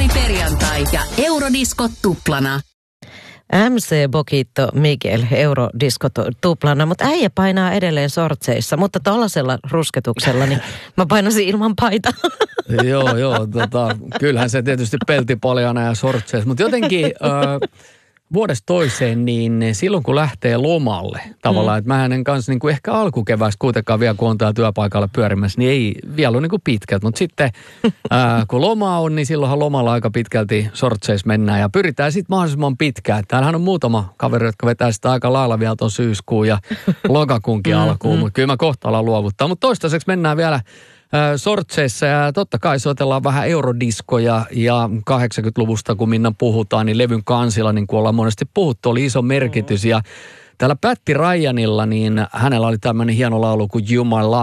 Perjantai ja Eurodisko tuplana. MC Bokito Miguel Eurodisko tuplana, mutta äijä painaa edelleen sortseissa, mutta tollasella rusketuksella niin mä painasin ilman paitaa. Joo, kyllähän se tietysti peltipaljana ja sortseissa, mutta jotenkin vuodesta toiseen, niin silloin kun lähtee lomalle tavallaan, että mä hänen kanssa niin kuin ehkä alkukeväästä kuitenkaan vielä kun on täällä työpaikalla pyörimässä, niin ei vielä ole niin kuin pitkältä, mutta sitten kun loma on, niin silloinhan lomalla aika pitkälti sortseissa mennään ja pyritään sitten mahdollisimman pitkään. Täällähän on muutama kaveri, jotka vetää sitä aika lailla vielä tuon syyskuun ja lokakuunkin alkuun, mutta kyllä mä kohta alan luovuttaa, mutta toistaiseksi mennään vielä sortseissa ja totta kai soitellaan vähän eurodiskoja ja 80-luvusta kun Minna puhutaan, niin levyn kansilla, niin kuin ollaan monesti puhuttu, oli iso merkitys ja täällä Pätti Ryanilla, niin hänellä oli tämmöinen hieno laulu kuin You My Love.